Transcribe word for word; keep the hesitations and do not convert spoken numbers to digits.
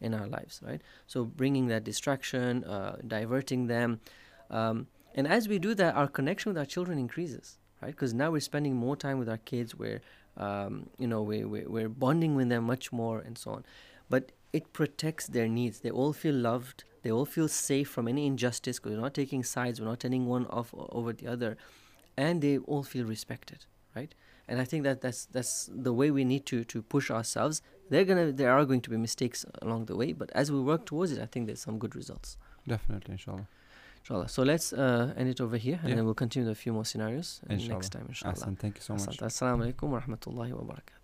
in our lives, right? So bringing that distraction, uh, diverting them. Um, and as we do that, our connection with our children increases, right? Because now we're spending more time with our kids. We're, um, you know, we, we, we're bonding with them much more and so on. But it protects their needs. They all feel loved. They all feel safe from any injustice because we're not taking sides. We're not turning one off over the other. And they all feel respected, right? And I think that that's that's the way we need to to push ourselves. They're gonna there are going to be mistakes along the way, but as we work towards it, I think there's some good results. Definitely, inshallah. Inshallah. So let's uh, end it over here, and yeah. then we'll continue with a few more scenarios inshallah. Next time, inshallah. Ahsan, thank you so much. Assalamu alaikum wa rahmatullahi wa barakatuh.